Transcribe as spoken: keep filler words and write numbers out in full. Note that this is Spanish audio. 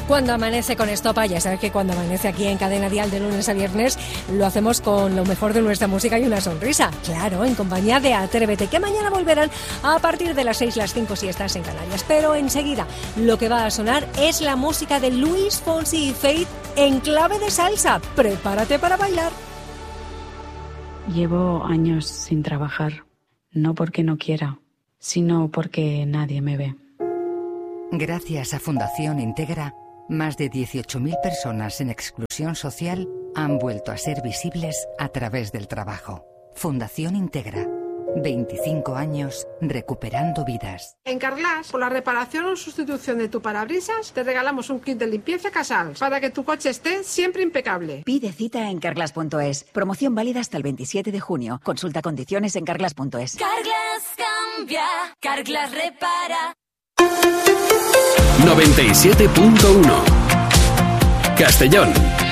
Cuando amanece con Estopa, ya sabes que cuando amanece aquí en Cadena Dial de lunes a viernes lo hacemos con lo mejor de nuestra música y una sonrisa, claro, en compañía de Atrévete, que mañana volverán a partir de las seis, las cinco si estás en Canarias. Pero enseguida lo que va a sonar es la música de Luis Fonsi y Faith en clave de salsa. Prepárate para bailar. Llevo años sin trabajar, no porque no quiera, sino porque nadie me ve. Gracias a Fundación Integra, más de dieciocho mil personas en exclusión social han vuelto a ser visibles a través del trabajo. Fundación Integra, veinticinco años recuperando vidas. En Carglass, por la reparación o sustitución de tu parabrisas, te regalamos un kit de limpieza Casals para que tu coche esté siempre impecable. Pide cita en carglass punto es. Promoción válida hasta el veintisiete de junio. Consulta condiciones en carglass punto es. Carglass cambia, Carglass repara. noventa y siete punto uno Castellón.